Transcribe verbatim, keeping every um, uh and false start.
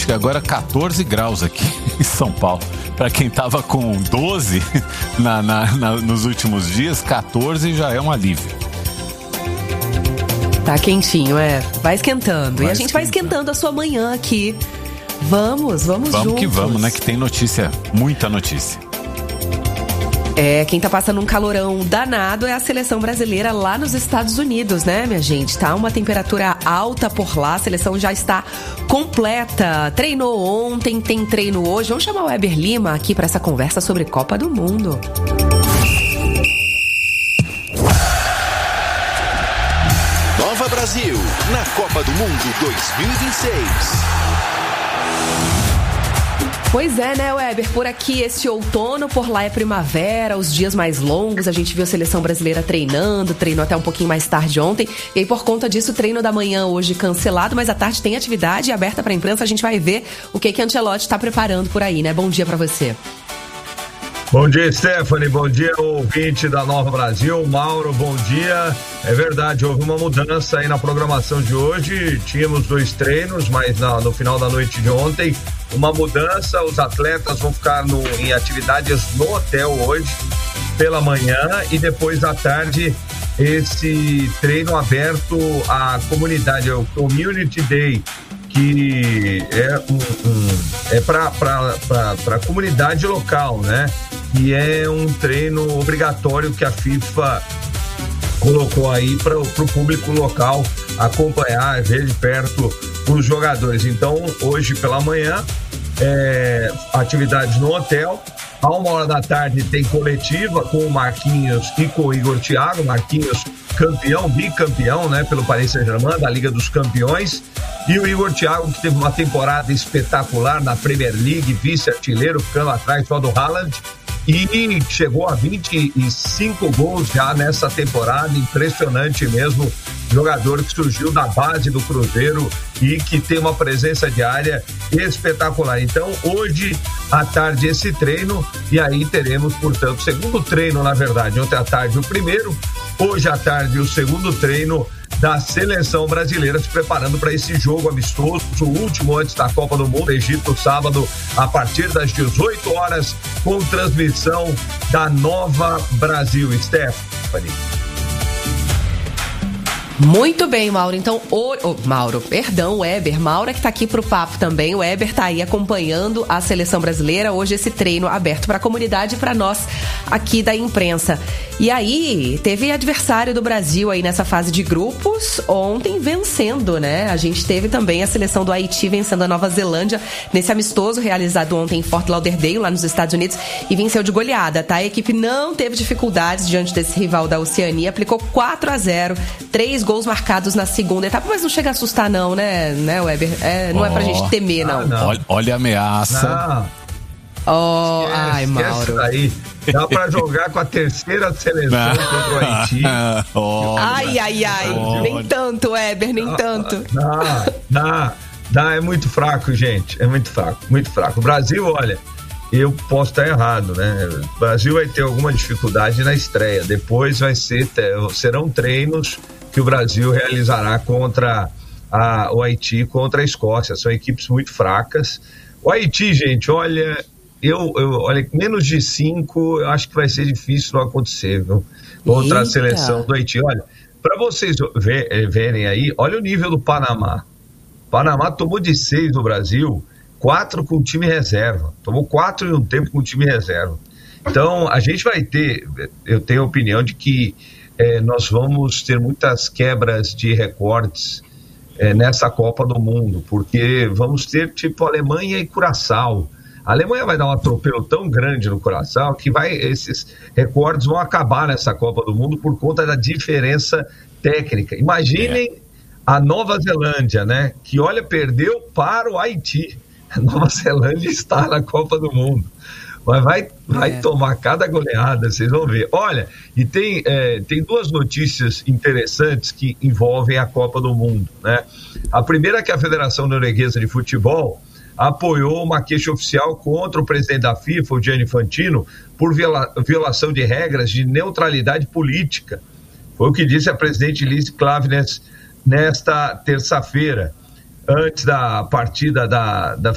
que agora catorze graus aqui em São Paulo. Para quem tava com doze na, na, na, nos últimos dias, catorze já é um alívio. Tá quentinho, é. Vai esquentando. Vai e a gente esquentando. vai esquentando a sua manhã aqui. Vamos, vamos, vamos juntos. Vamos que vamos, né? Que tem notícia, muita notícia. É, quem tá passando um calorão danado é a seleção brasileira lá nos Estados Unidos, né, minha gente? Tá uma temperatura alta por lá, a seleção já está completa. Treinou ontem, tem treino hoje. Vamos chamar o Weber Lima aqui para essa conversa sobre Copa do Mundo. Nova Brasil, na Copa do Mundo dois mil e vinte e seis. Pois é, né, Weber? Por aqui esse outono, por lá é primavera, os dias mais longos. A gente viu a seleção brasileira treinando, treinou até um pouquinho mais tarde ontem. E aí, por conta disso, o treino da manhã hoje cancelado, mas à tarde tem atividade aberta para a imprensa. A gente vai ver o que que Ancelotti está preparando por aí, né? Bom dia para você. Bom dia, Stephanie. Bom dia, ouvinte da Nova Brasil. Mauro, bom dia. É verdade, houve uma mudança aí na programação de hoje. Tínhamos dois treinos, mas na, no final da noite de ontem, uma mudança. Os atletas vão ficar no, em atividades no hotel hoje, pela manhã, e depois da tarde, esse treino aberto à comunidade, é o Community Day, que é, um, um, é para a comunidade local, né? E é um treino obrigatório que a FIFA colocou aí para o público local acompanhar, ver de perto os jogadores. Então, hoje pela manhã, é, atividades no hotel. A uma hora da tarde tem coletiva com o Marquinhos e com o Igor Thiago. Marquinhos, campeão, bicampeão, né, pelo Paris Saint-Germain, da Liga dos Campeões. E o Igor Thiago, que teve uma temporada espetacular na Premier League, vice-artilheiro, ficando atrás só do Haaland. E chegou a vinte e cinco gols já nessa temporada, impressionante mesmo. Jogador que surgiu da base do Cruzeiro e que tem uma presença diária espetacular. Então, hoje à tarde esse treino, e aí teremos, portanto, segundo treino, na verdade, ontem à tarde o primeiro, hoje à tarde o segundo treino da seleção brasileira, se preparando para esse jogo amistoso, o último antes da Copa do Mundo, Egito, sábado, a partir das dezoito horas, com transmissão da Nova Brasil. Stephanie. Muito bem, Mauro. Então, o, oh, Mauro, perdão, Weber. Mauro é que tá aqui pro papo também. O Weber tá aí acompanhando a seleção brasileira. Hoje esse treino aberto para a comunidade e para nós aqui da imprensa. E aí, teve adversário do Brasil aí nessa fase de grupos, ontem vencendo, né? A gente teve também a seleção do Haiti vencendo a Nova Zelândia nesse amistoso realizado ontem em Fort Lauderdale, lá nos Estados Unidos, e venceu de goleada, tá? A equipe não teve dificuldades diante desse rival da Oceania, aplicou quatro a zero, três gols marcados na segunda etapa, mas não chega a assustar não, né, né, Weber? É, não oh, é pra gente temer, não. Ah, não. Olha, olha a ameaça. Não. Oh, esquece, ai, Mauro. Aí. Dá pra jogar com a terceira seleção contra o Haiti. Ai, ai, ai. Olha. Nem tanto, Weber, nem não, tanto. Não, não, não, é muito fraco, gente. É muito fraco, muito fraco. O Brasil, olha, eu posso estar errado, né? O Brasil vai ter alguma dificuldade na estreia. Depois vai ser, serão treinos que o Brasil realizará contra a, o Haiti, contra a Escócia. São equipes muito fracas. O Haiti, gente, olha, eu, eu olha, menos de cinco, eu acho que vai ser difícil não acontecer, viu? Contra Eita. a seleção do Haiti. Olha, para vocês ver, verem aí, olha o nível do Panamá. O Panamá tomou de seis do Brasil, quatro com o time reserva. Tomou quatro em um tempo com o time reserva. Então, a gente vai ter, eu tenho a opinião de que É, nós vamos ter muitas quebras de recordes é, nessa Copa do Mundo, porque vamos ter tipo Alemanha e Curaçao. A Alemanha vai dar um atropelo tão grande no Curaçao que vai, esses recordes vão acabar nessa Copa do Mundo por conta da diferença técnica. Imaginem é. a Nova Zelândia, né? Que olha, perdeu para o Haiti. A Nova Zelândia está na Copa do Mundo. Mas vai, vai é. tomar cada goleada, vocês vão ver. Olha, e tem, é, tem duas notícias interessantes que envolvem a Copa do Mundo, né? A primeira é que a Federação Norueguesa de Futebol apoiou uma queixa oficial contra o presidente da FIFA, o Gianni Infantino, por viola, violação de regras de neutralidade política. Foi o que disse a presidente Liz Klaveness nesta terça-feira, antes da partida da, da